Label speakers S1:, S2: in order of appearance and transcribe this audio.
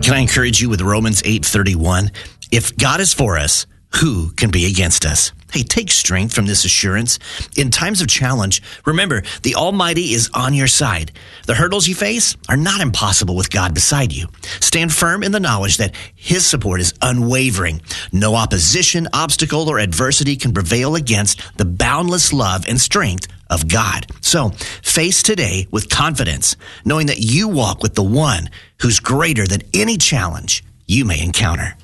S1: Can I encourage you with Romans 8:31? If God is for us, who can be against us? Hey, take strength from this assurance. In times of challenge, remember, the Almighty is on your side. The hurdles you face are not impossible with God beside you. Stand firm in the knowledge that His support is unwavering. No opposition, obstacle, or adversity can prevail against the boundless love and strength of God. So, face today with confidence, knowing that you walk with the one who's greater than any challenge you may encounter.